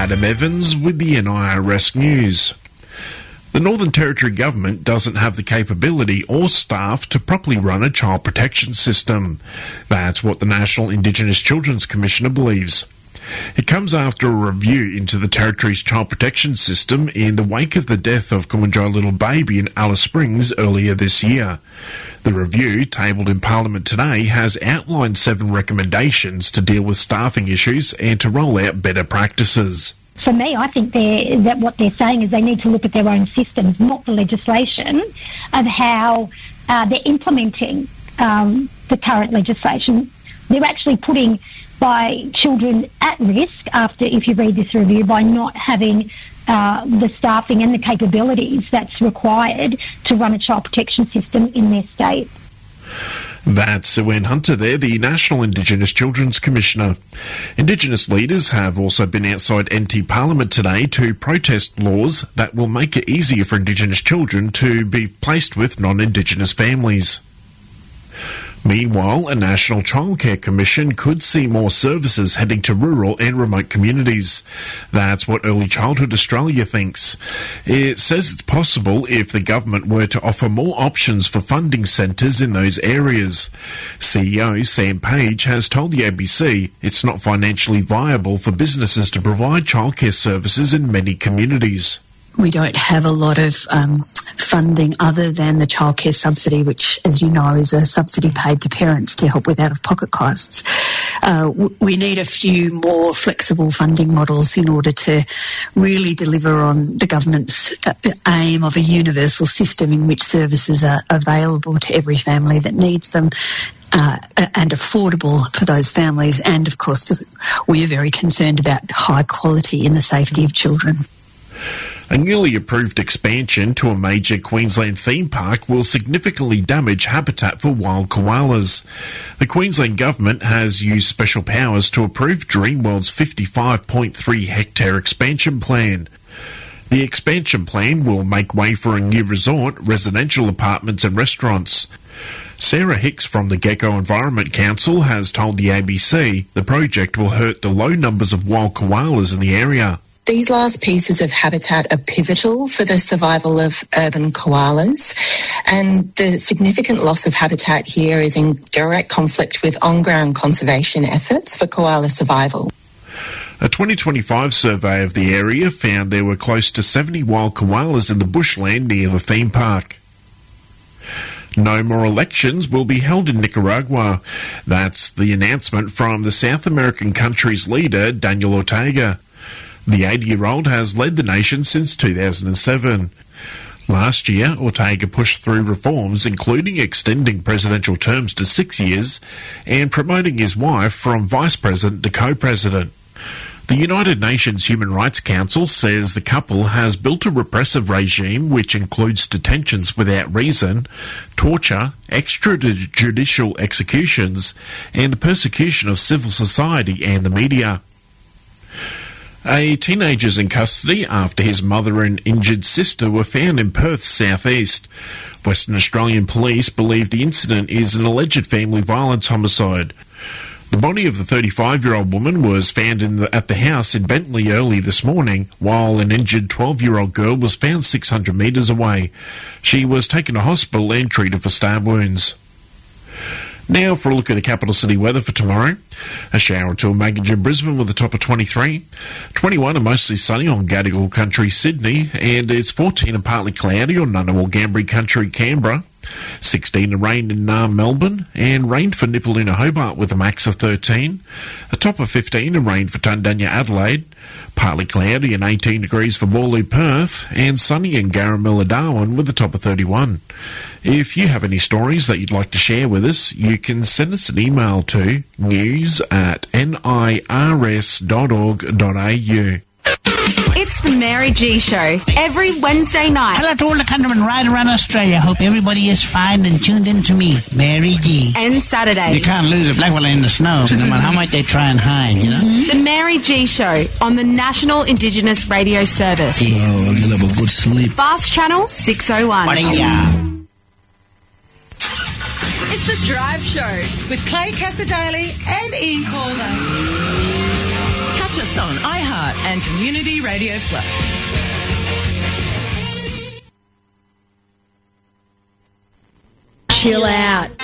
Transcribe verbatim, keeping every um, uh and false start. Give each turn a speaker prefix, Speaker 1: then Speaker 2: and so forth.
Speaker 1: Adam Evans with the N I R S News. The Northern Territory Government doesn't have the capability or staff to properly run a child protection system. That's what the National Indigenous Children's Commissioner believes. It comes after a review into the Territory's child protection system in the wake of the death of Kumanjai little baby in Alice Springs earlier this year. The review, tabled in Parliament today, has outlined seven recommendations to deal with staffing issues and to roll out better practices.
Speaker 2: For me, I think they're, that what they're saying is they need to look at their own systems, not the legislation, of how uh, they're implementing um, the current legislation. They're actually putting by children at risk after, if you read this review, by not having uh, the staffing and the capabilities that's required to run a child protection system in their state.
Speaker 1: That's Sue Ann Hunter there, the National Indigenous Children's Commissioner. Indigenous leaders have also been outside N T Parliament today to protest laws that will make it easier for Indigenous children to be placed with non-Indigenous families. Meanwhile, a National Childcare Commission could see more services heading to rural and remote communities. That's what Early Childhood Australia thinks. It says it's possible if the government were to offer more options for funding centres in those areas. C E O Sam Page has told the A B C it's not financially viable for businesses to provide childcare services in many communities.
Speaker 3: We don't have a lot of um, funding other than the childcare subsidy, which, as you know, is a subsidy paid to parents to help with out-of-pocket costs. Uh, w- we need a few more flexible funding models in order to really deliver on the government's uh, aim of a universal system in which services are available to every family that needs them. Uh, and affordable for those families. And, of course, we are very concerned about high quality in the safety of children.
Speaker 1: A newly approved expansion to a major Queensland theme park will significantly damage habitat for wild koalas. The Queensland Government has used special powers to approve Dreamworld's fifty-five point three hectare expansion plan. The expansion plan will make way for a new resort, residential apartments and restaurants. Sarah Hicks from the Gecko Environment Council has told the A B C the project will hurt the low numbers of wild koalas in the area.
Speaker 4: These last pieces of habitat are pivotal for the survival of urban koalas, and the significant loss of habitat here is in direct conflict with on-ground conservation efforts for koala survival.
Speaker 1: A twenty twenty-five survey of the area found there were close to seventy wild koalas in the bushland near the theme park. No more elections will be held in Nicaragua. That's the announcement from the South American country's leader, Daniel Ortega. The eighty-year-old has led the nation since two thousand seven. Last year, Ortega pushed through reforms including extending presidential terms to six years and promoting his wife from vice president to co-president. The United Nations Human Rights Council says the couple has built a repressive regime which includes detentions without reason, torture, extrajudicial executions, and the persecution of civil society and the media. A teenager's in custody after his mother and injured sister were found in Perth's southeast. Western Australian police believe the incident is an alleged family violence homicide. The body of the thirty-five-year-old woman was found in the, at the house in Bentley early this morning, while an injured twelve-year-old girl was found six hundred metres away. She was taken to hospital and treated for stab wounds. Now for a look at the capital city weather for tomorrow. A shower or two in Magnitude in Brisbane with a top of twenty-three. twenty-one and mostly sunny on Gadigal Country, Sydney. And it's fourteen and partly cloudy on Ngunnawal Ngambri Country, Canberra. sixteen and rain in uh, Melbourne. And rain for Nipaluna, Hobart with a max of thirteen. A top of fifteen and rain for Tundanya, Adelaide. Partly cloudy and eighteen degrees for Morley, Perth. And sunny in Garamilla, Darwin with a top of thirty-one. If you have any stories that you'd like to share with us, you can send us an email to news at nirs dot org dot a u.
Speaker 5: It's the Mary G Show, every Wednesday night.
Speaker 6: Hello to all the countrymen right around Australia. Hope everybody is fine and tuned in to me, Mary G.
Speaker 5: And Saturday.
Speaker 6: You can't lose a black fella in the snow, no matter how much they try and hide, you know.
Speaker 5: The Mary G Show on the National Indigenous Radio Service.
Speaker 6: Oh, you'll have a good sleep.
Speaker 5: Fast Channel six oh one.
Speaker 7: It's the Drive Show with Clay Cassadaly and Ian Calder. Catch us us on iHeart and Community Radio Plus.
Speaker 8: Chill out.